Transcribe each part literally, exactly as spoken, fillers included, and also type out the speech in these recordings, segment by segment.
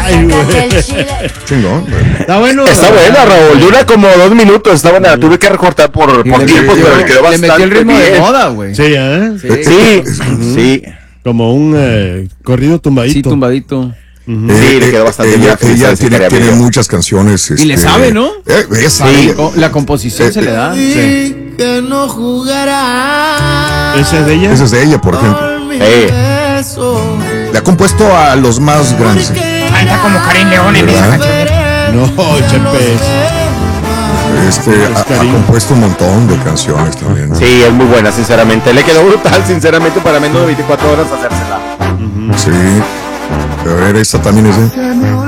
Ay, güey. Chingón, güey. Está bueno. Está buena, Raúl. Dura como dos minutos. Está buena. La tuve que recortar por, por tiempos, pero le quedó bastante Le metió el ritmo bien. de moda, güey. Sí, ¿eh? Sí, Sí, sí. Como un eh, corrido tumbadito. sí, tumbadito. Uh-huh. Sí, Eh, le quedó bastante ella, bien. ella Sí, tiene, estaría tiene bien. muchas canciones. Y le este, sabe, ¿no? Eh, ella sabe. Oh, la composición se le da. Sí. Que no jugará. ¿Ese es de ella? Esa es de ella, por ejemplo. Eh. Le ha compuesto a los más grandes. Canta como Karim León en esa ¿Verdad? canción. No, Chepes. Este, ha, ha Karim. compuesto un montón de canciones también. Sí, es muy buena, sinceramente. Le quedó brutal, sinceramente, para menos de veinticuatro horas hacérsela. Sí. A ver, esta también es de...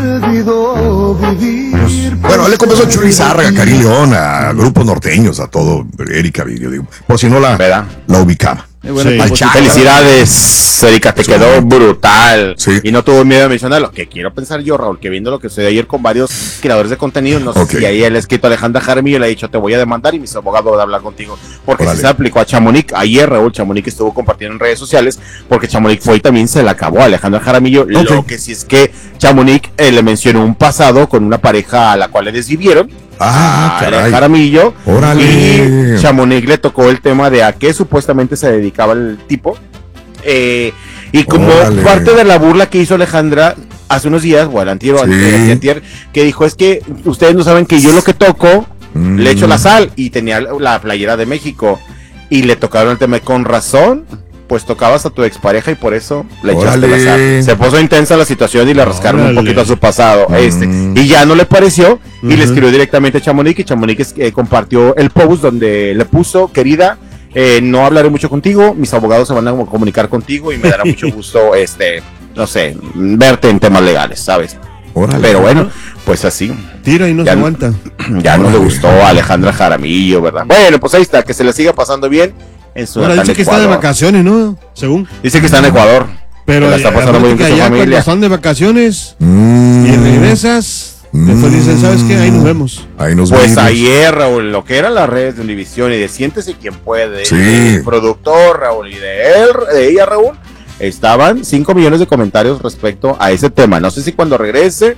Bueno, le compuso a Chuli Zárraga, Karim León, a grupos norteños, a todo, Erika Video, digo, por si no la, ¿Verdad? la ubicaba. Es buena Sí. composición. Felicidades, Erika, te Sí. quedó brutal. Sí. Y no tuvo miedo de mencionarlo. Que quiero pensar yo, Raúl, que viendo lo que sucedió ayer con varios creadores de contenido, no sé Ok. si ahí el escrito Alejandra Jaramillo le ha dicho, te voy a demandar y mis abogados van a hablar contigo. Porque Órale. si se aplicó a Chamonix, ayer Raúl Chamonix estuvo compartiendo en redes sociales, porque Chamonix fue y también se la acabó a Alejandra Jaramillo. Ok. Lo que sí es que Chamonix eh, le mencionó un pasado con una pareja a la cual le desvivieron. Ah, a caray. Jaramillo. Órale. Y Chamonix le tocó el tema de a qué supuestamente se dedicaba el tipo. Eh, y como Órale. parte de la burla que hizo Alejandra hace unos días, o el antier, o Sí. antier, antier, que dijo es que ustedes no saben que yo lo que toco, Mm. le echo la sal, y tenía la playera de México, y le tocaron el tema de, con razón, pues tocabas a tu expareja y por eso le echaste la Órale. sal. Se puso intensa la situación y le rascaron un Órale. poquito a su pasado. Mm. Este, y ya no le pareció, y le Ujú. escribió directamente a Chamonix, y Chamonix eh, compartió el post donde le puso, querida, eh, no hablaré mucho contigo, mis abogados se van a comunicar contigo y me dará mucho gusto, este, no sé, verte en temas legales, ¿sabes? Órale. Pero bueno, pues así, Tira y no Ya se no- aguanta. ya no le Órale. gustó a Alejandra Jaramillo, ¿verdad? Bueno, pues ahí está, que se le siga pasando bien en su Ahora natal dice que está de Ecuador. vacaciones, ¿no? Según. Dice que está en Ecuador. Pero Que la está eh, pasando muy bien acuérdate con que su allá familia. cuando están de vacaciones Mm. y regresas, después dicen, ¿sabes qué? Ahí nos vemos. Ahí nos Pues vemos. ayer, Raúl, lo que eran las redes de Univisión y de Siéntese Quien Puede, Sí. y el productor, Raúl, y de él, de ella, Raúl, estaban cinco millones de comentarios respecto a ese tema. No sé si cuando regrese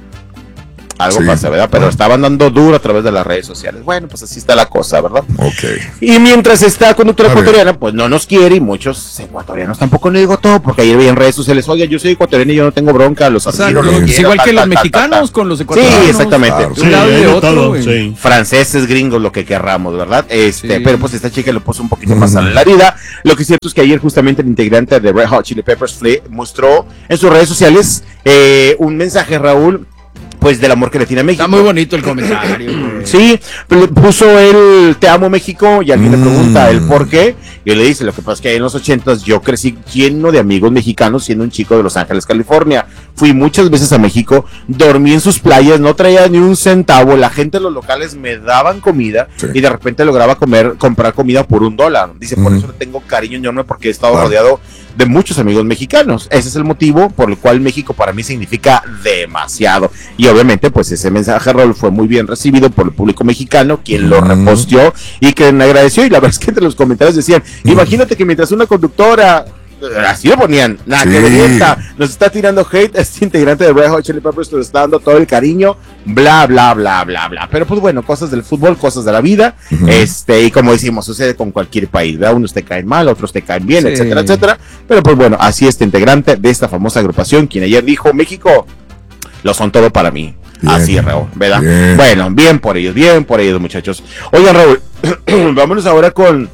algo Sí. pasa, ¿verdad? Pero estaban dando duro a través de las redes sociales. Bueno, pues así está la cosa, ¿verdad? Ok. Y mientras esta conductora A ver. ecuatoriana, pues no nos quiere, y muchos ecuatorianos tampoco le digo todo, porque ayer vi en redes sociales, oye, yo soy ecuatoriano y yo no tengo bronca, los admiro, los es Es quiero, igual ta, que ta, los ta, ta, mexicanos ta. con los ecuatorianos. Sí, exactamente. Claro. De un lado y ahí de de otro, todo, güey. sí. Franceses, gringos, lo que querramos, ¿verdad? Este, Sí. pero pues esta chica le puso un poquito más a la herida. Lo que es cierto es que ayer justamente el integrante de Red Hot Chili Peppers, Flea, mostró en sus redes sociales eh, un mensaje, Raúl, pues del amor que le tiene a México. Está muy bonito el comentario, güey. Sí, pero puso el Te amo México y alguien Mm. le pregunta el por qué y él le dice, lo que pasa es que en los ochentas yo crecí lleno de amigos mexicanos siendo un chico de Los Ángeles, California. Fui muchas veces a México, dormí en sus playas, no traía ni un centavo, la gente de los locales me daban comida Sí. y de repente lograba comer, comprar comida por un dólar. Dice, por Ujú. eso le tengo cariño enorme porque he estado Claro. rodeado de muchos amigos mexicanos. Ese es el motivo por el cual México para mí significa demasiado. Y obviamente, pues ese mensaje, Raúl, fue muy bien recibido por el público mexicano, quien lo Mm. reposteó y que me agradeció. Y la verdad es que entre los comentarios decían, imagínate que mientras una conductora, así lo ponían, nada, Sí. que belleza, nos está tirando hate, este integrante de Red Hot Chili Peppers nos está dando todo el cariño, bla, bla, bla, bla, bla. Pero pues bueno, cosas del fútbol, cosas de la vida, Ujú. este, y como decimos, sucede con cualquier país, ¿verdad? Unos te caen mal, otros te caen bien, Sí. etcétera, etcétera. Pero pues bueno, así este integrante de esta famosa agrupación, quien ayer dijo, México, lo son todo para mí. Bien. Así, Raúl, ¿verdad? Bien. Bueno, bien por ellos, bien por ellos, muchachos. Oigan, Raúl, vámonos ahora con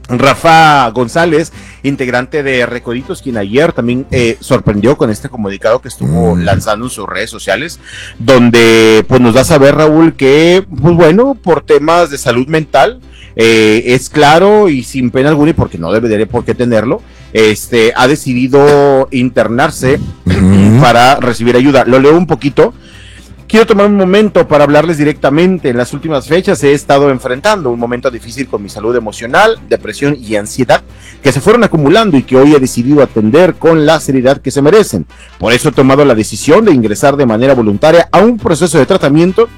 Rafa González, integrante de Recoditos, quien ayer también eh, sorprendió con este comunicado que estuvo Mm. lanzando en sus redes sociales, donde pues nos da a saber, Raúl, que pues bueno, por temas de salud mental, eh, es claro y sin pena alguna, y porque no debería por qué tenerlo, este ha decidido internarse Ujú. para recibir ayuda. Lo leo un poquito. Quiero tomar un momento para hablarles directamente. En las últimas fechas he estado enfrentando un momento difícil con mi salud emocional, depresión y ansiedad que se fueron acumulando y que hoy he decidido atender con la seriedad que se merecen. Por eso he tomado la decisión de ingresar de manera voluntaria a un proceso de tratamiento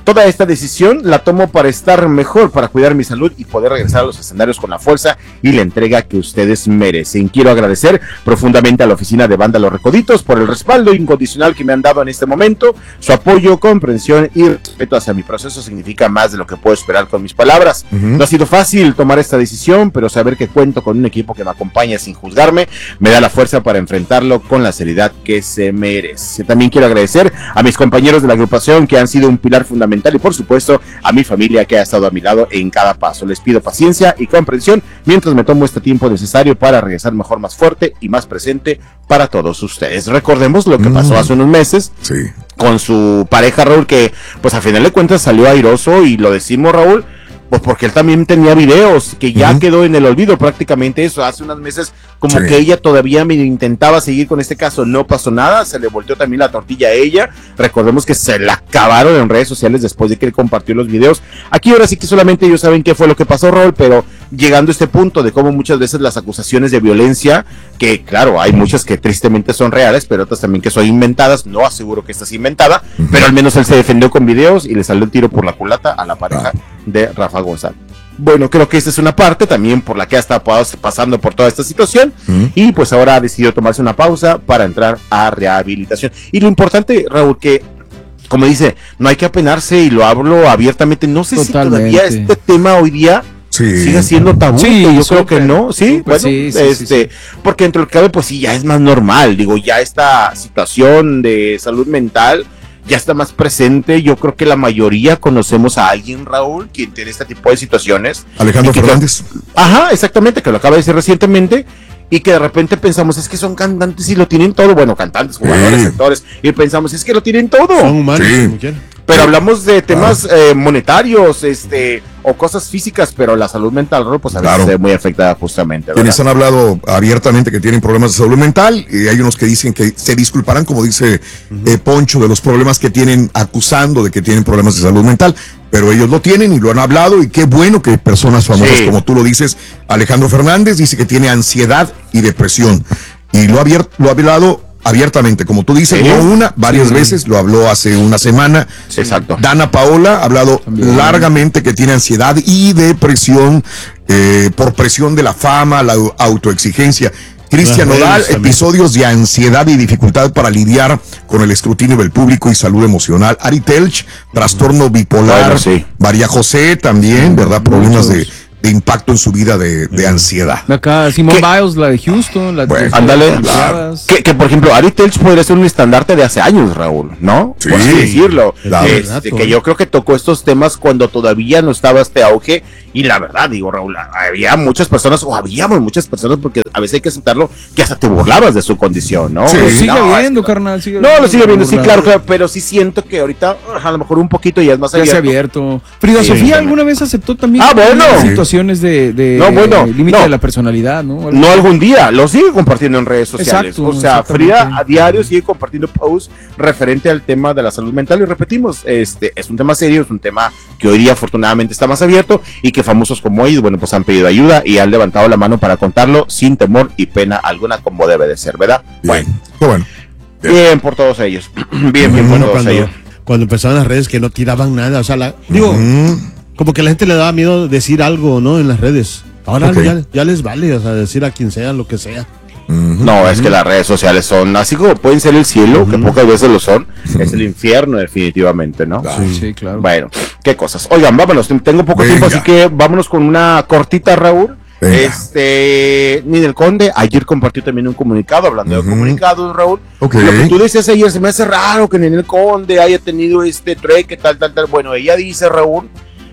Toda esta decisión la tomo para estar mejor, para cuidar mi salud y poder regresar a los escenarios con la fuerza y la entrega que ustedes merecen. Quiero agradecer profundamente a la oficina de Banda Los Recoditos por el respaldo incondicional que me han dado en este momento. Su apoyo, comprensión y respeto hacia mi proceso significa más de lo que puedo esperar con mis palabras. Uh-huh. No ha sido fácil tomar esta decisión, pero saber que cuento con un equipo que me acompaña sin juzgarme me da la fuerza para enfrentarlo con la seriedad que se merece. También quiero agradecer a mis compañeros de la agrupación que han sido un pilar fundamental y por supuesto a mi familia que ha estado a mi lado en cada paso. Les pido paciencia y comprensión mientras me tomo este tiempo necesario para regresar mejor, más fuerte y más presente para todos ustedes. Recordemos lo que pasó mm. hace unos meses sí. con su pareja Raúl, que pues al final de cuentas salió airoso, y lo decimos, Raúl, pues porque él también tenía videos que ya uh-huh. quedó en el olvido prácticamente eso. Hace unos meses como sí. que ella todavía me intentaba seguir con este caso, no pasó nada, se le volteó también la tortilla a ella. Recordemos que se la acabaron en redes sociales después de que él compartió los videos. Aquí ahora sí que solamente ellos saben qué fue lo que pasó, Raúl, pero llegando a este punto de cómo muchas veces las acusaciones de violencia, que claro, hay muchas que tristemente son reales, pero otras también que son inventadas, no aseguro que esta es inventada, uh-huh. pero al menos él se defendió con videos y le salió el tiro por la culata a la pareja ah. de Rafa González. Bueno, creo que esta es una parte también por la que ha estado pasando por toda esta situación mm. y pues ahora ha decidido tomarse una pausa para entrar a rehabilitación. Y lo importante, Raúl, que como dice, no hay que apenarse, y lo hablo abiertamente, no sé Totalmente. si todavía este tema hoy día sí. sigue siendo tabú, sí, yo creo que no, sí, bueno, sí, sí, este, sí, sí. porque dentro del que cabe, pues sí, ya es más normal, digo, ya esta situación de salud mental ya está más presente. Yo creo que la mayoría conocemos a alguien, Raúl, quien tiene este tipo de situaciones. Alejandro Fernández. Que, ajá, exactamente, que lo acaba de decir recientemente, y que de repente pensamos, es que son cantantes y lo tienen todo, bueno, cantantes, jugadores, sí. actores, y pensamos, es que lo tienen todo. Son humanos, sí. Pero hablamos de temas ah. eh, monetarios, este, o cosas físicas, pero la salud mental, pues a veces claro. se ve muy afectada justamente, ¿verdad? Quienes han hablado abiertamente que tienen problemas de salud mental, y hay unos que dicen que se disculparán, como dice uh-huh. eh, Poncho, de los problemas que tienen, acusando de que tienen problemas de salud mental, pero ellos lo tienen y lo han hablado, y qué bueno que personas famosas, sí. como tú lo dices. Alejandro Fernández dice que tiene ansiedad y depresión, y lo ha, abier- lo ha hablado abiertamente, como tú dices, ¿sí? no una, varias sí. veces, lo habló hace una semana. Sí. Exacto. Dana Paola ha hablado También. largamente que tiene ansiedad y depresión eh, por presión de la fama, la autoexigencia. Cristian Nodal, episodios de ansiedad y dificultad para lidiar con el escrutinio del público y salud emocional. Ari Telch, trastorno bipolar. Bueno, sí. María José también, ¿verdad? Problemas de de impacto en su vida de, de ansiedad. Acá Simone Biles, la de Houston, la de bueno, ándale, que, que por ejemplo Ari Telch podría ser un estandarte de hace años, Raúl, ¿no? Sí, por así decirlo. Este, que yo creo que tocó estos temas cuando todavía no estaba este auge, y la verdad, digo, Raúl, había muchas personas, o habíamos muchas personas, porque a veces hay que aceptarlo, que hasta te burlabas de su condición, ¿no? Sí, lo sigue no, viendo, es, carnal, sigue No, viendo, lo sigue viendo, sí, burlado. claro, claro, pero sí siento que ahorita a lo mejor un poquito ya es más abierto. Ya se abierto. Frida sí, Sofía alguna vez aceptó también ah, bueno. situaciones de, de no, bueno, límite no. de la personalidad, ¿no? No algún día, lo sigue compartiendo en redes sociales. Exacto, o sea, Frida a diario sigue compartiendo posts referente al tema de la salud mental, y repetimos, este es un tema serio, es un tema que hoy día afortunadamente está más abierto, y que famosos como ellos, bueno, pues han pedido ayuda y han levantado la mano para contarlo sin temor y pena alguna, como debe de ser, ¿verdad? Bien. Bueno, bueno. Bien. bien por todos ellos. Bien, bien bueno, por todos cuando, ellos. Cuando empezaron las redes que no tiraban nada, o sea, la, digo, uh-huh. como que la gente le daba miedo decir algo, ¿no? En las redes. Ahora okay. ya, ya les vale, o sea, decir a quien sea lo que sea. Uh-huh. No, uh-huh. es que las redes sociales son, así como pueden ser el cielo, uh-huh. que pocas veces lo son, uh-huh. es el infierno definitivamente, ¿no? Sí, sí, claro. Bueno, qué cosas. Oigan, vámonos, tengo poco Venga. tiempo, así que vámonos con una cortita, Raúl. Venga. Este, Ninel Conde ayer compartió también un comunicado, hablando uh-huh. de comunicados, Raúl. Okay. Lo que tú decías ayer, se me hace raro que Ninel Conde haya tenido este trueque, tal, tal, tal. Bueno, ella dice, Raúl,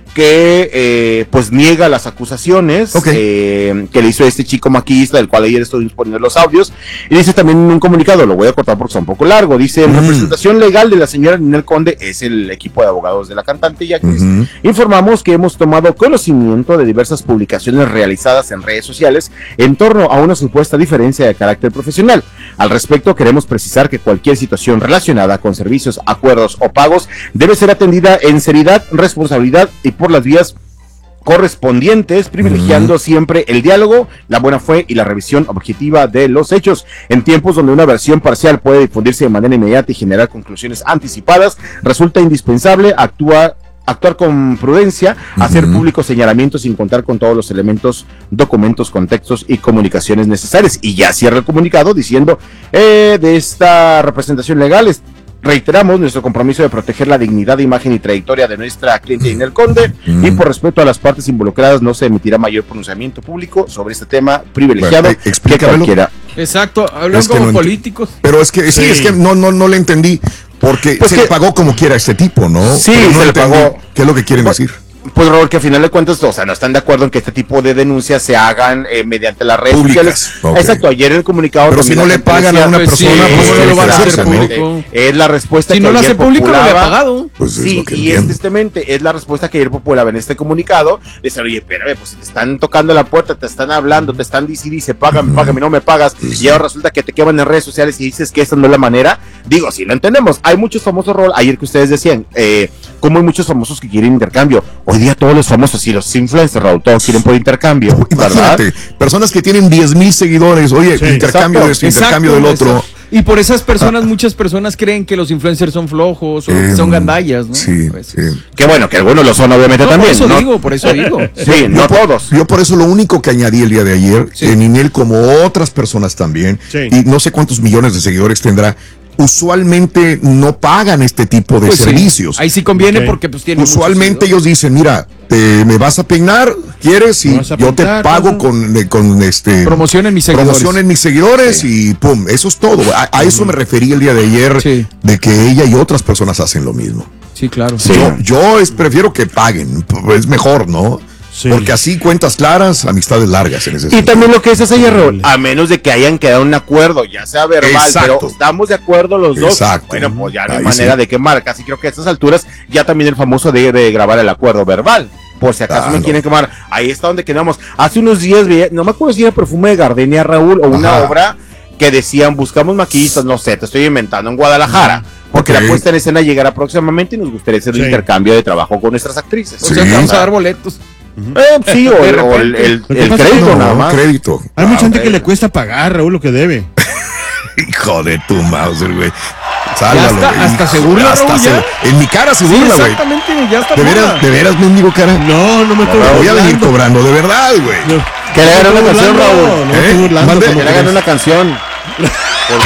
que eh, pues niega las acusaciones okay. eh, que le hizo este chico maquillista, del cual ayer estoy disponiendo los audios, y dice también en un comunicado, lo voy a cortar porque está un poco largo, dice, mm. en representación legal de la señora Ninel Conde, es el equipo de abogados de la cantante y actriz, uh-huh. informamos que hemos tomado conocimiento de diversas publicaciones realizadas en redes sociales en torno a una supuesta diferencia de carácter profesional. Al respecto, queremos precisar que cualquier situación relacionada con servicios, acuerdos o pagos debe ser atendida en seriedad, responsabilidad y por las vías correspondientes, privilegiando uh-huh. siempre el diálogo, la buena fe y la revisión objetiva de los hechos. En tiempos donde una versión parcial puede difundirse de manera inmediata y generar conclusiones anticipadas, resulta indispensable actuar actuar con prudencia, hacer públicos señalamientos sin contar con todos los elementos, documentos, contextos y comunicaciones necesarias. Y ya cierra el comunicado diciendo, eh, de esta representación legal, es, reiteramos nuestro compromiso de proteger la dignidad, imagen y trayectoria de nuestra cliente Ninel Conde, mm. y por respeto a las partes involucradas no se emitirá mayor pronunciamiento público sobre este tema privilegiado bueno, que cualquiera. Exacto, hablan es como no políticos. Pero es que sí, sí, es que no, no, no le entendí, porque pues se que, le pagó como quiera a este tipo, ¿no? Sí, no se le pagó. ¿Qué es lo que quieren pues, decir? Pues Raúl, que al final de cuentas, o sea, no están de acuerdo en que este tipo de denuncias se hagan eh, mediante las redes públicas. sociales. Okay. Exacto, ayer en el comunicado. Pero si no le pagan a una pues persona, sí, pues no lo van a hacer hacer, público. ¿no? Es la respuesta si que no lo ayer hace público, no le ha pagado. Pues sí, es y es tristemente, es la respuesta que ayer populaba en este comunicado. De decir, oye, espérame, pues si te están tocando la puerta, te están hablando, te están diciendo, dice, págame, uh-huh. págame, no me pagas, uh-huh. y ahora resulta que te queman en redes sociales y dices que esta no es la manera. Digo, si lo entendemos, hay muchos famosos, Raúl, ayer que ustedes decían, eh, como hay muchos famosos que quieren intercambio. Hoy día todos los famosos y los influencers, Raúl, todos quieren por intercambio, ¿verdad? Imagínate, personas que tienen diez mil seguidores, oye, sí, intercambio exacto, de esto, intercambio exacto, del otro. Exacto. Y por esas personas, muchas personas creen que los influencers son flojos o eh, que son gandallas, ¿no? Sí, sí. Que bueno, que algunos lo son, obviamente, no, también. Por eso ¿no? digo, por eso digo. Sí, no yo, todos. Yo por eso lo único que añadí el día de ayer, sí. en Ninel, como otras personas también, sí. y no sé cuántos millones de seguidores tendrá, usualmente no pagan este tipo de pues servicios. Sí. Ahí sí conviene okay. porque pues tienen usualmente ellos dicen, mira, te, me vas a peinar, ¿quieres? Y yo pintar, te pago ¿no? con, con este promoción en mis seguidores. Promoción en mis seguidores sí. y pum, eso es todo. A, a eso me referí el día de ayer, sí. de que ella y otras personas hacen lo mismo. Sí, claro. Sí. Yo, yo es, prefiero que paguen, es mejor, ¿no? Sí. Porque así cuentas claras, amistades largas en ese sentido. Y también lo que es ese error, a menos de que hayan quedado un acuerdo, ya sea verbal, exacto. pero estamos de acuerdo los dos. Exacto. Bueno, pues ya no hay Ahí manera sí. de quemar. Casi creo que a estas alturas ya también el famoso debe de grabar el acuerdo verbal. Por si acaso ah, me no. quieren quemar. Ahí está donde quedamos. Hace unos días, no me acuerdo si era Perfume de Gardenia, Raúl, o una Ajá. obra que decían, buscamos maquillistas, no sé, te estoy inventando, en Guadalajara. Porque okay. la puesta en escena llegará próximamente y nos gustaría hacer sí. un intercambio de trabajo con nuestras actrices. Sí. O sea, vamos a dar boletos. Uh-huh. Eh, sí, o, el, o el, el, el crédito no, nada más. Crédito. Hay ah, mucha gente okay. que le cuesta pagar, Raúl, lo que debe. Hijo de tu Mauser, güey. Sálvalo, hasta, güey. Hasta se burla, hasta Raúl, se, en mi cara se burla, güey. Sí, exactamente, ya está. ¿De veras, de veras, mendigo cara? No, no me estoy no, voy a venir cobrando, de verdad, güey. No. Que le hagan una canción, Raúl. No, ¿Eh? burlando, que le hagan una canción. Por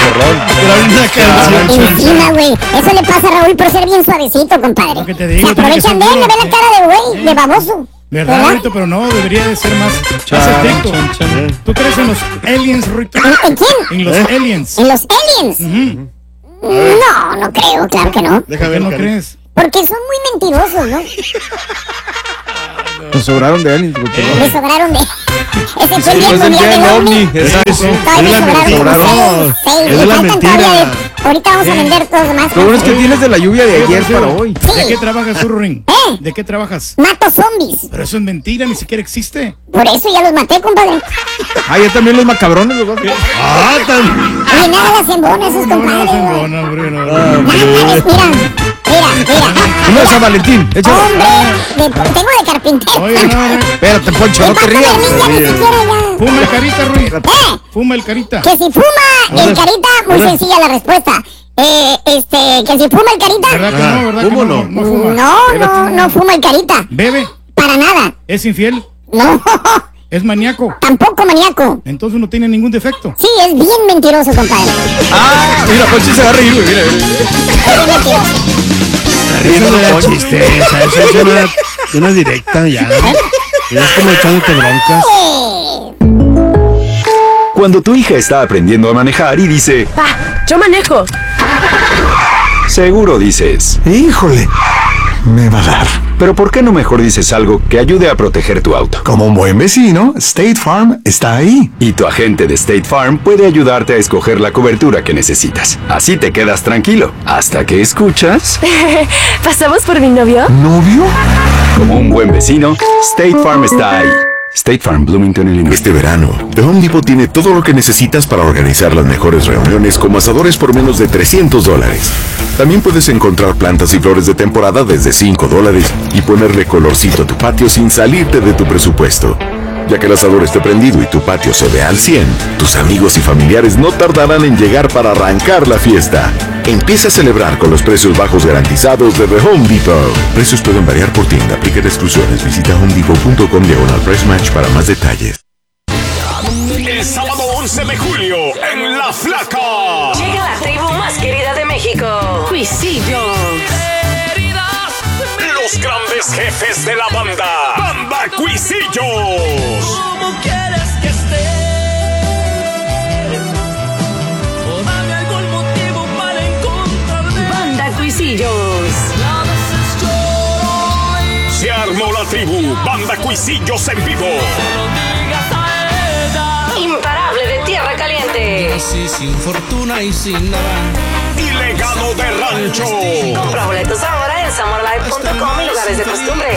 borrón. Encima, güey. Eso le pasa a Raúl por ser bien suavecito, compadre. Que te digo, se aprovechan de él, le ve la cara de güey, de baboso. ¿Verdad, Ruito? Pero no, debería de ser más efecto. ¿Tú crees en los aliens, Ruito? ¿En quién? En los ¿Eh? aliens. ¿En los aliens? Uh-huh. No, no creo, claro que no. Déjame ver, ¿no crees? Porque son muy mentirosos, ¿no? Nos sobraron de aliens. Me sobraron de... Ese fue el día mundial del ovni. Exacto. Todavía me sobraron seis. Es la mentira. Ahorita vamos a vender todos más. Lo bueno es que tienes de la lluvia de ayer para hoy. ¿De qué trabajas tú, Rurín? ¿Eh? ¿De qué trabajas? Mato zombies. Pero eso es mentira, ni siquiera existe. Por eso ya los maté, compadre. Ah, ya también los macabrones, los dos. Ah, también. Oye, nada las embonas, esos compadres. No, embona, hombre, no. Nada, mira. Mira, mira. Uno de San Valentín. Hombre, de, tengo de carpintero. Oye, no, espérate, Poncho, no te rías. Fuma el carita, Ruiz. ¿Eh? Fuma el carita. Que si fuma el carita, muy sencilla la respuesta. Eh, este, que si fuma el carita. ¿Verdad que no? ¿Verdad que no? No, no fuma. No, no, no fuma el carita. ¿Bebe? Para nada. ¿Es infiel? No. ¿Es maníaco? Tampoco maníaco. Entonces no tiene ningún defecto. Sí, es bien mentiroso, compadre. Ah, mira, Poncho se va a reír, güey, mira, mira. Es mentiroso. Eso no era chiste, esa, esa es una, una directa ya. Es como echándote broncas. Cuando tu hija está aprendiendo a manejar y dice, Pa, yo manejo. Seguro dices, híjole, me va a dar. Pero ¿por qué no mejor dices algo que ayude a proteger tu auto? Como un buen vecino, State Farm está ahí. Y tu agente de State Farm puede ayudarte a escoger la cobertura que necesitas. Así te quedas tranquilo, hasta que escuchas... ¿Pasamos por mi novio? ¿Novio? Como un buen vecino, State Farm está ahí. State Farm, Bloomington, Illinois. Este verano, The Home Depot tiene todo lo que necesitas para organizar las mejores reuniones como asadores por menos de trescientos dólares. También puedes encontrar plantas y flores de temporada desde cinco dólares y ponerle colorcito a tu patio sin salirte de tu presupuesto. Ya que el asador esté prendido y tu patio se ve al cien, tus amigos y familiares no tardarán en llegar para arrancar la fiesta. Empieza a celebrar con los precios bajos garantizados de The Home Depot. Precios pueden variar por tienda, aplica exclusiones. Visita homedepot.com diagonal price match para más detalles. El sábado once de julio, en La Flaca. Llega la tribu más querida de México, Cuisillos. Los grandes jefes de la banda, Banda Cuisillos. ¿Cómo quieres que esté? O dame algún motivo para encontrarme. Banda Cuisillos. Se armó la tribu, Banda Cuisillos en vivo. Imparable de Tierra Caliente. Así sin fortuna y sin nada. Y legado de rancho. Compra boletos ahora en summer live punto com y lugares de costumbre.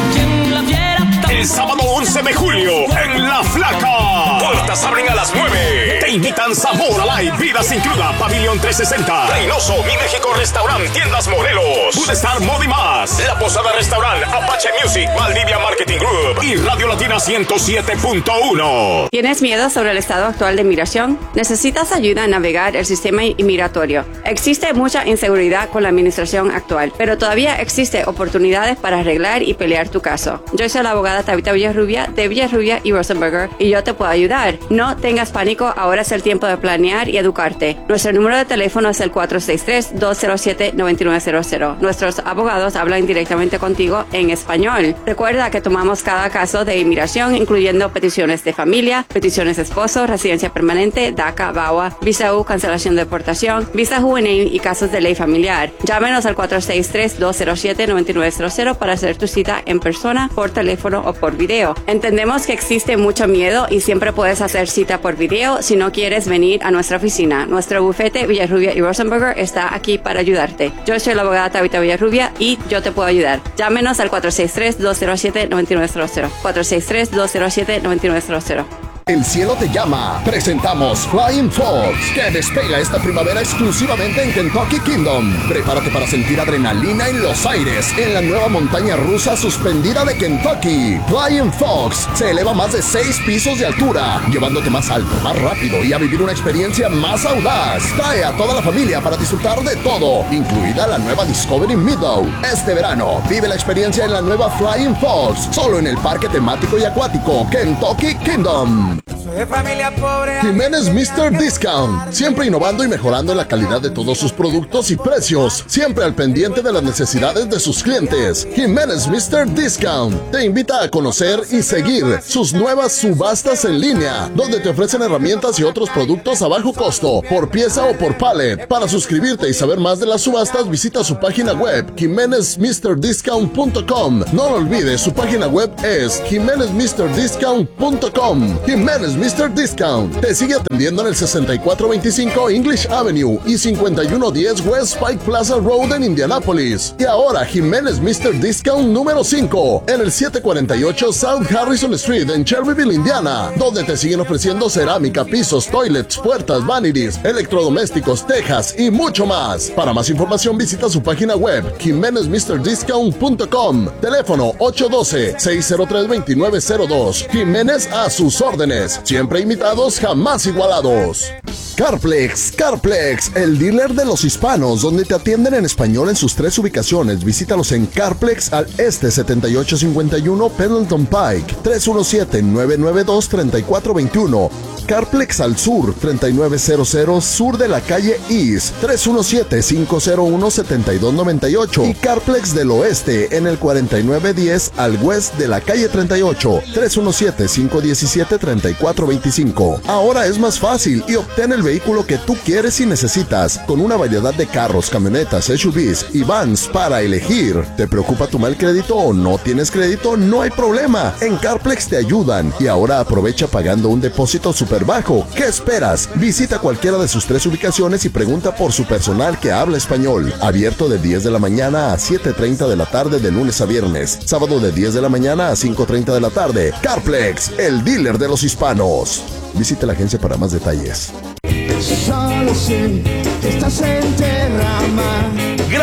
El sábado once de julio, en La Flaca. Puertas abren a las nueve. Te invitan Zamora Live, Vida Sin Cruda, Pabellón trescientos sesenta. Reynoso, Mi México Restaurant, Tiendas Morelos. Food Star Mod y más. La Posada Restaurant, Apache Music, Valdivia Marketing Group y Radio Latina ciento siete punto uno. ¿Tienes miedo sobre el estado actual de inmigración? ¿Necesitas ayuda a navegar el sistema inmigratorio? Existe mucha inseguridad con la administración actual, pero todavía existe oportunidades para arreglar y pelear tu caso. Yo soy la abogada Tabitha Villarrubia de Villarrubia y Rosenberger y yo te puedo ayudar. No tengas pánico, ahora es el tiempo de planear y educarte. Nuestro número de teléfono es el cuatro seis tres, dos cero siete, nueve nueve cero cero. Nuestros abogados hablan directamente contigo en español. Recuerda que tomamos cada caso de inmigración, incluyendo peticiones de familia, peticiones de esposo, residencia permanente, DACA, VAWA, visa U, cancelación de deportación, visa juvenil y casos de ley familiar. Llámenos al cuatro seis tres, dos cero siete, nueve nueve cero cero para hacer tu cita en persona, por teléfono o por video. Entendemos que existe mucho miedo y siempre puedes hacer cita por video si no quieres venir a nuestra oficina. Nuestro bufete Villarrubia y Rosenberger está aquí para ayudarte. Yo soy la abogada Tabitha Villarrubia y yo te puedo ayudar. Llámenos al cuatro seis tres, dos cero siete, nueve nueve cero cero. cuatro seis tres, dos cero siete, nueve nueve cero cero. El cielo te llama. Presentamos Flying Fox, que despega esta primavera exclusivamente en Kentucky Kingdom. Prepárate para sentir adrenalina en los aires en la nueva montaña rusa suspendida de Kentucky. Flying Fox se eleva más de seis pisos de altura, llevándote más alto, más rápido y a vivir una experiencia más audaz. Trae a toda la familia para disfrutar de todo, incluida la nueva Discovery Meadow. Este verano, vive la experiencia en la nueva Flying Fox, solo en el parque temático y acuático Kentucky Kingdom. Soy familia pobre. Jiménez míster Discount, siempre innovando y mejorando la calidad de todos sus productos y precios, siempre al pendiente de las necesidades de sus clientes. Jiménez míster Discount te invita a conocer y seguir sus nuevas subastas en línea, donde te ofrecen herramientas y otros productos a bajo costo, por pieza o por pallet. Para suscribirte y saber más de las subastas, visita su página web jiménez mister discount punto com. No lo olvides, su página web es jiménez mister discount punto com. Jiménez míster Discount te sigue atendiendo en el sesenta y cuatro veinticinco English Avenue y cincuenta y uno diez West Pike Plaza Road en Indianapolis. Y ahora Jiménez míster Discount número cinco en el setecientos cuarenta y ocho South Harrison Street en Shelbyville, Indiana, donde te siguen ofreciendo cerámica, pisos, toilets, puertas, vanities, electrodomésticos, tejas y mucho más. Para más información visita su página web jiménez mister discount punto com. Teléfono ocho uno dos, seis cero tres, dos nueve cero dos. Jiménez a sus órdenes. Siempre imitados, jamás igualados. Carplex, Carplex, el dealer de los hispanos, donde te atienden en español en sus tres ubicaciones. Visítalos en Carplex al este setenta y ocho cincuenta y uno Pendleton Pike, tres uno siete, nueve nueve dos, tres cuatro dos uno. Carplex al sur, treinta y nueve cero cero sur de la calle East, tres uno siete, cinco cero uno, siete dos nueve ocho. Y Carplex del oeste en el cuarenta y nueve diez al west de la calle treinta y ocho, tres uno siete, cinco uno siete, tres cuatro dos cinco. Ahora es más fácil y obtén el vehículo que tú quieres y necesitas, con una variedad de carros, camionetas, S U Vs y vans para elegir. ¿Te preocupa tu mal crédito o no tienes crédito? No hay problema, en Carplex te ayudan. Y ahora aprovecha pagando un depósito super bajo. ¿Qué esperas? Visita cualquiera de sus tres ubicaciones y pregunta por su personal que habla español. Abierto de diez de la mañana a siete treinta de la tarde de lunes a viernes. Sábado de diez de la mañana a cinco treinta de la tarde. Carplex, el dealer de los hispanos. Visite la agencia para más detalles. Solo sé que estás en Terramar.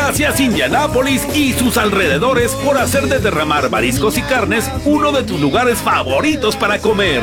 Gracias Indianápolis y sus alrededores por hacer de Derramar Mariscos y Carnes uno de tus lugares favoritos para comer.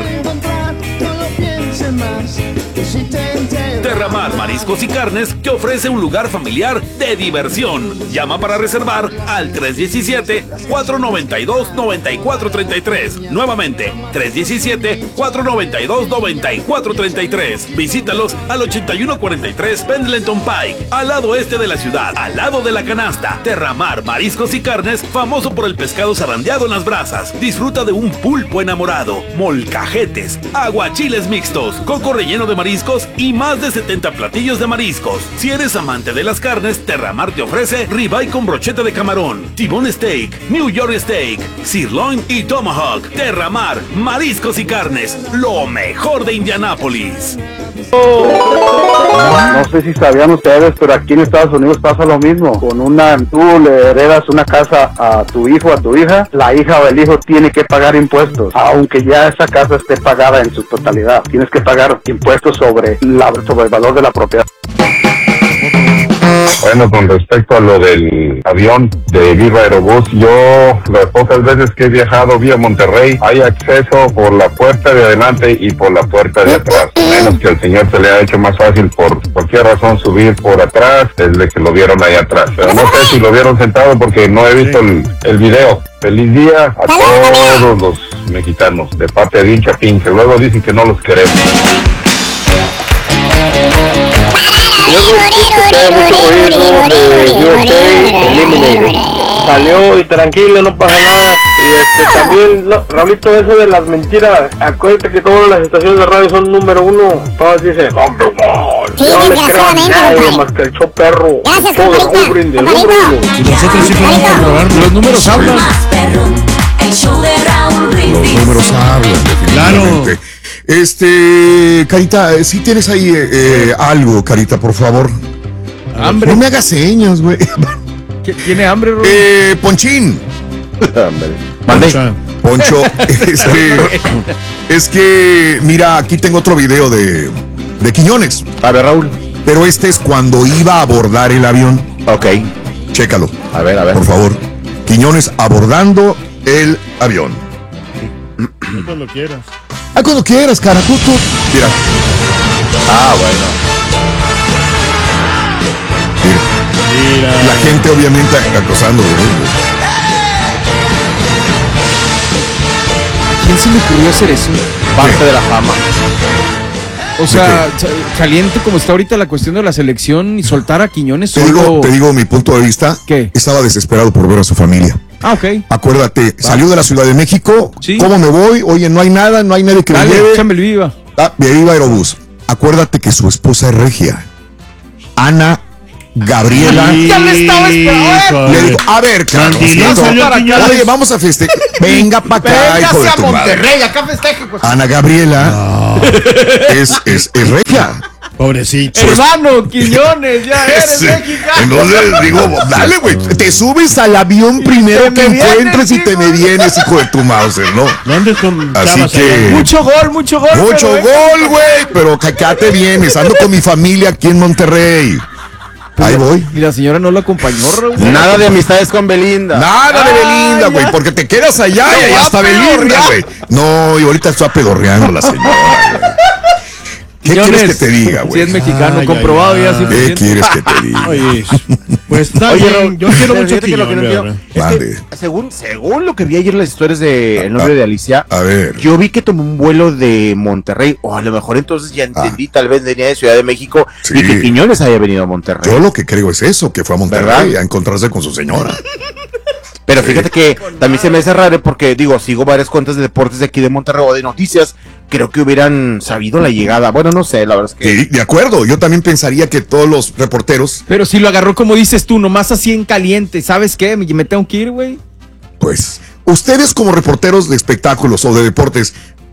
Derramar Mariscos y Carnes te ofrece un lugar familiar de diversión. Llama para reservar al tres uno siete, cuatro nueve dos, nueve cuatro tres tres. Nuevamente, tres uno siete, cuatro nueve dos, nueve cuatro tres tres. Visítalos al ochenta y uno cuarenta y tres Pendleton Pike, al lado este de la ciudad, al lado de la canasta. Derramar Mariscos y Carnes, famoso por el pescado zarandeado en las brasas. Disfruta de un pulpo enamorado, molcajetes, aguachiles mixtos, coco relleno de mariscos y más de setenta platillos de mariscos. Si eres amante de las carnes, Derramar te ofrece ribeye con brocheta de camarón, T-bone steak, New York steak, sirloin y tomahawk. Derramar Mariscos y Carnes, lo mejor de Indianápolis. No sé si sabían ustedes, pero aquí en Estados Unidos pasa lo mismo. Con una, tú le heredas una casa a tu hijo o a tu hija, la hija o el hijo tiene que pagar impuestos, aunque ya esa casa esté pagada en su totalidad. Tienes que pagar impuestos sobre, la, sobre el valor de la propiedad. Bueno, con respecto a lo del avión de Viva Aerobús, yo las pocas veces que he viajado vía Monterrey, hay acceso por la puerta de adelante y por la puerta de atrás. Menos que al señor se le ha hecho más fácil por cualquier razón subir por atrás, desde que lo vieron ahí atrás. Pero no sé si lo vieron sentado porque no he visto el, el video. Feliz día a todos los mexicanos, de parte de Din Chapín, que luego dicen que no los queremos. Salió y tranquilo, no pasa nada. Y este también, no, Raulito, eso de las mentiras, acuérdate que todas las estaciones de radio son número uno. Todas dicen, hombre, no, no le creo a nadie más que el show perro. Gracias, todo el cubrin del número uno. Y nosotros sí podemos comprobarlo. Los números hablan. El show de Raúl Brindis. Los números hablan, definitivamente. Este, Carita, si tienes ahí eh, eh, algo, Carita, por favor. Hambre. No me hagas señas, güey. ¿Tiene hambre, Raúl? Eh, Ponchín. Mande. Poncho, es que, es que, mira, aquí tengo otro video de, de Quiñones. A ver, Raúl. Pero este es cuando iba a abordar el avión. Ok. Chécalo. A ver, a ver. Por favor. Quiñones abordando el avión. Cuando quieras. Ah, cuando quieras, cara. Tú, tú. Mira. Ah, bueno. Mira. Mira. La gente obviamente acosando. ¿Quién se le ocurrió hacer eso? Parte de la fama. O sea, caliente como está ahorita la cuestión de la selección y soltar a Quiñones Te solo... digo, te digo mi punto de vista. ¿Qué? Estaba desesperado por ver a su familia. Ah, ok. Acuérdate, Va. salió de la Ciudad de México. Sí. ¿Cómo me voy? Oye, no hay nada, no hay nadie que Dale, me lleve. échame el viva. Ah, de Viva Aerobús. Acuérdate que su esposa es regia. Ana Gabriela. Ya le estaba esperando. Le digo, a ver, Carlos. Oye, vamos a festejar. Venga para acá, hijo de a tu Monterrey, madre. acá festeje. Pues. Ana Gabriela no. es, es, es regia. Pobrecito. Hermano, Quiñones, ya eres mexicano. Entonces digo, dale, güey, te subes al avión primero que encuentres y te me vienes, hijo de tu Mauser, ¿no? ¿Dónde con Así que... Mucho gol, mucho gol. Mucho pero, gol, güey, pero acá te vienes, ando con mi familia aquí en Monterrey. Ahí voy. Y la señora no lo acompañó, Raúl. Nada de amistades con Belinda. Nada de Belinda, güey, porque te quedas allá y allá está Belinda, güey. No, y ahorita está pedorreando la señora, güey. ¿Qué Quiñones, quieres que te diga, güey? Si es mexicano, Ay, comprobado ay, ya. ay. ¿Qué quieres que te diga? Oye, pues está Oye, bien. Raúl, Yo quiero pero mucho fíjate que lo que no Quiñones, entiendo ¿verdad? es que, Mande. según, según lo que vi ayer en las historias de El Nombre A- de Alicia, A ver. yo vi que tomó un vuelo de Monterrey, o a lo mejor entonces ya entendí, tal vez venía de Ciudad de México Sí. y que Quiñones haya venido a Monterrey. Yo lo que creo es eso, que fue a Monterrey ¿Verdad? a encontrarse con su señora. Pero fíjate que también se me hace raro porque, digo, sigo varias cuentas de deportes de aquí de Monterrey o de noticias, creo que hubieran sabido la llegada. Bueno, no sé, la verdad es que... Sí, de acuerdo, yo también pensaría que todos los reporteros, Pero si lo agarró como dices tú, nomás así en caliente, ¿sabes qué? Me, me tengo que ir, güey. pues, ustedes como reporteros de espectáculos o de deportes,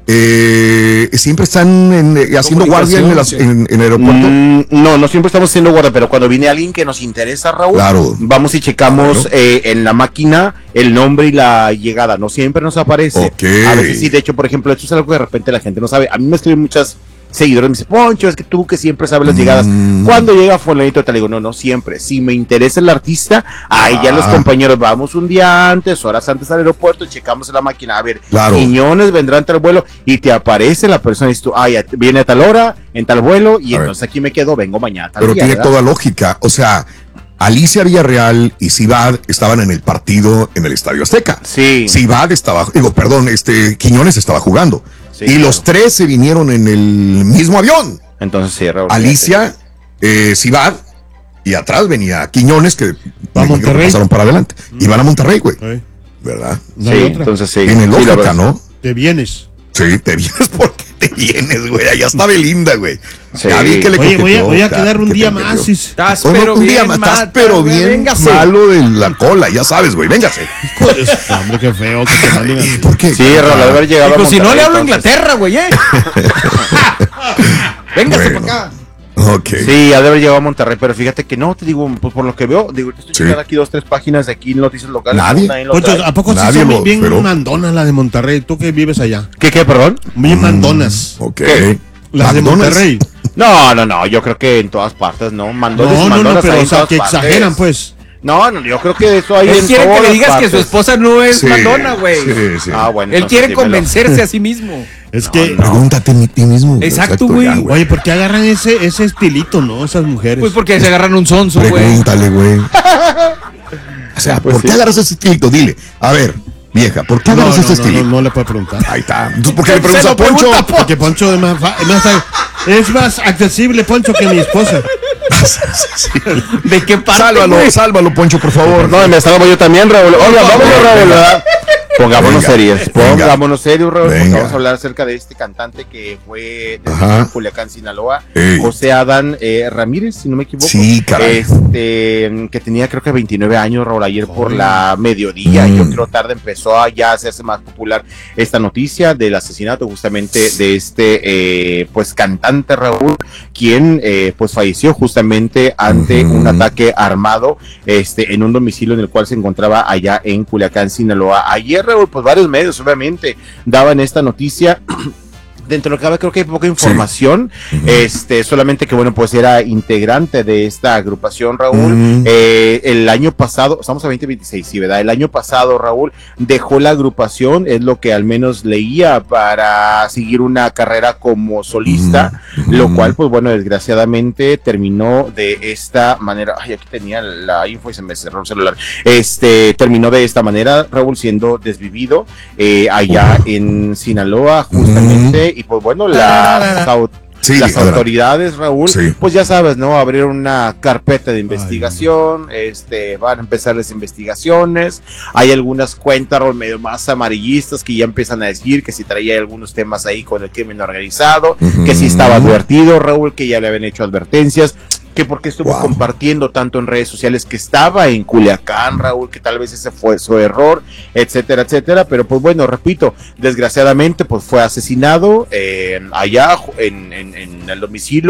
eh, siempre están en, eh, haciendo guardia en el, as- en- en el aeropuerto. Mm, no, no siempre estamos haciendo guardia, pero cuando viene alguien que nos interesa, Raúl, Claro. vamos y checamos Claro. eh, en la máquina el nombre y la llegada. No siempre nos aparece. Ok. A veces sí, de hecho, por ejemplo, esto es algo que de repente la gente no sabe. A mí me escriben muchas seguidores me dicen, Poncho, es que tú que siempre sabes las llegadas. Mm. Cuando llega fulanito, te digo, no, no siempre. Si me interesa el artista, ahí ya los Ah. compañeros vamos un día antes, horas antes al aeropuerto, checamos en la máquina, a ver, Claro. Quiñones vendrá en tal vuelo y te aparece la persona y dices tú, ah, ya viene a tal hora, en tal vuelo, y A ver. entonces aquí me quedo, vengo mañana. Tal Pero día, tiene ¿verdad? toda lógica. O sea, Alicia Villarreal y Cibad estaban en el partido en el Estadio Azteca. Sí. Cibad estaba, digo, perdón, este Quiñones estaba jugando. Sí, y claro. los tres se vinieron en el mismo avión. Entonces sí, Raúl. Alicia, eh, Cibad, y atrás venía Quiñones, que a Monterrey. pasaron para adelante. Y van a Monterrey, güey. ¿Verdad? No Sí, hay otra. entonces sí. Tiene Sí, la lógica, verdad. ¿no? Te vienes. Sí, te vienes porque te vienes, güey. Allá está Belinda, güey. Sí. Ya vi que le Oye, voy a, coqueteó, voy a ya, quedar un que día te más. metió. Cis. Estás Oye, pero un día bien, más, estás mata, pero güey, bien véngase. malo de la cola, ya sabes, güey. Véngase. Joder, hombre, qué feo que te manden así. ¿Por qué? Sí, Raúl, de haber llegado a Digo, si no Monterrey, le hablo a entonces. Inglaterra, güey, ¿eh? Véngase Bueno. para acá. Ok. Sí, ha de haber llegado a Monterrey, pero fíjate que no, te digo, pues por lo que veo, digo, estoy Sí. checando aquí dos, tres páginas de aquí, noticias locales. Nadie. una ahí lo Poncho, trae. ¿a poco sí Nadie son lo bien esperó. mandonas la de Monterrey? ¿Tú que vives allá? ¿Qué, qué, perdón? Bien mandonas. Ok. ¿Qué? Las de McDonald's. Monterrey. No, no, no, yo creo que en todas partes, ¿no? Mandones, No, no, no, mandonas pero hay o en sea, todas que partes. exageran, pues. No, no, yo creo que eso hay Él en quiere que todas le digas que partes. su esposa no es Sí, Madonna, güey. Sí, sí. Ah, bueno. Él entonces quiere dímelo. convencerse a sí mismo. Es que, Pregúntate a ti mismo. Exacto, güey. ya, oye, ¿por qué agarran ese, ese estilito, no? Esas mujeres. Pues porque se agarran un sonso, güey. Pregúntale, güey. O sea, Pues ¿por sí. qué agarras ese estilito? Dile, a ver, vieja, ¿por qué no, agarras no, ese no, no, estilito? no le puedo preguntar. Ahí está. Entonces, ¿por qué Se le preguntas a lo Poncho? pregunta a Poncho. Porque Poncho es más, fa- es más, es más accesible, Poncho, que mi esposa. ¿De qué parte, Sálvalo, güey? sálvalo, Poncho, por favor. No, me salgo yo también, Raúl. Oiga, vámonos, Raúl, ¿verdad? Pongámonos Venga, serios, venga. pongámonos serios, Raúl, porque Venga. vamos a hablar acerca de este cantante que fue de Ajá. Culiacán, Sinaloa, Ey. José Adán eh, Ramírez, si no me equivoco. Sí, caray. Este, que tenía creo que veintinueve años, Raúl, ayer por la mediodía, Mm. yo creo tarde empezó a ya hacerse más popular esta noticia del asesinato justamente de este, eh, pues cantante, Raúl, quien eh, pues falleció justamente ante Ujú. un ataque armado este, en un domicilio en el cual se encontraba allá en Culiacán, Sinaloa. Ayer, Raúl, pues varios medios obviamente daban esta noticia. Dentro de lo que cabe, creo que hay poca información, Ujú. este, solamente que bueno, pues era integrante de esta agrupación, Raúl. Ujú. Eh, el año pasado, estamos a veinte veintiséis, sí, ¿verdad? El año pasado, Raúl, dejó la agrupación, es lo que al menos leía, para seguir una carrera como solista, Ujú. lo cual, pues bueno, desgraciadamente terminó de esta manera. Ay, aquí tenía la info y se me cerró el celular. Este, terminó de esta manera, Raúl, siendo desvivido eh, allá en Sinaloa, justamente, y pues bueno, las, au- Sí, las adelante. autoridades, Raúl, Sí. pues ya sabes, ¿no? Abrieron una carpeta de investigación, este, van a empezar las investigaciones, hay algunas cuentas, Raúl, medio más amarillistas que ya empiezan a decir que si traía algunos temas ahí con el crimen organizado, Ujú. que si estaba advertido, Raúl, que ya le habían hecho advertencias, que porque estuvo Wow. compartiendo tanto en redes sociales que estaba en Culiacán, Raúl, que tal vez ese fue su error, etcétera, etcétera, pero pues bueno, repito, desgraciadamente pues fue asesinado eh, allá en, en, en el domicilio